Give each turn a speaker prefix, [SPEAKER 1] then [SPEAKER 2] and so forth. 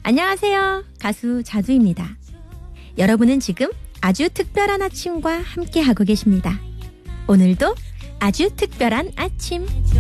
[SPEAKER 1] 안녕하세요. 가수 자두입니다. 여러분은 지금 아주 특별한 아침과 함께하고 계십니다. 오늘도 아주 특별한 아침.